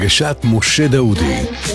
הגשת משה דאודי.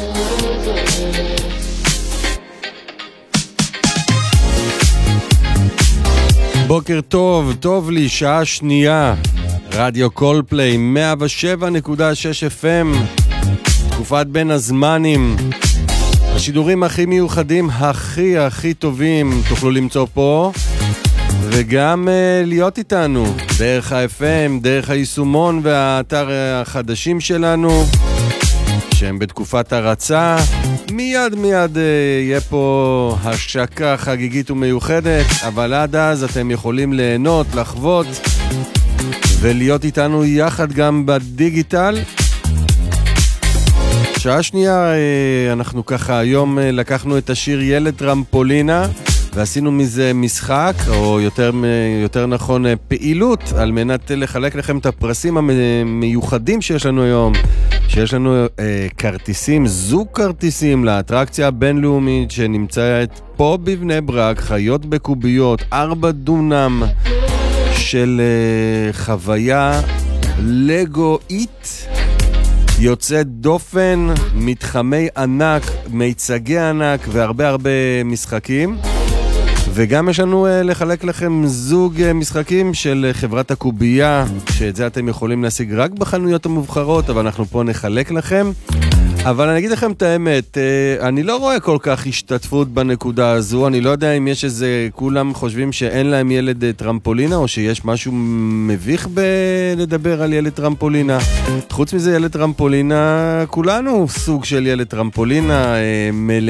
בוקר טוב, טוב לי, שעה שנייה, רדיו קולפליי 107.6 FM, תקופת בין הזמנים, השידורים הכי מיוחדים, הכי טובים תוכלו למצוא פה, וגם להיות איתנו דרך ה-FM, דרך היישומון והאתר החדשים שלנו, שהם בתקופת הרצה. מיד יהיה פה השקה חגיגית ומיוחדת, אבל עד אז אתם יכולים ליהנות, לחוות ולהיות איתנו יחד גם בדיגיטל. שעה שנייה, אנחנו ככה היום לקחנו את השיר ילד טרמפולינה ועשינו מזה משחק, או יותר נכון פעילות, על מנת לחלק לכם את הפרסים המיוחדים שיש לנו היום. שיש לנו כרטיסים, זוג כרטיסים לאטרקציה הבינלאומית שנמצאת פה בבני ברק, חיות בקוביות, 4 דונם של חוויה לגואית יוצאת דופן, מתחמי ענק, מיצגי ענק והרבה משחקים. וגם יש לנו לחלק לכם זוג משחקים של חברת הקובייה, שאת זה אתם יכולים להשיג רק בחנויות המובחרות, אבל אנחנו פה נחלק לכם. אבל אני אגיד לכם את האמת, אני לא רואה כל כך השתתפות בנקודה הזו, אני לא יודע אם יש איזה, כולם חושבים שאין להם ילד טרמפולינה, או שיש משהו מביך בלדבר על ילד טרמפולינה. חוץ מזה, ילד טרמפולינה, כולנו סוג של ילד טרמפולינה, מלא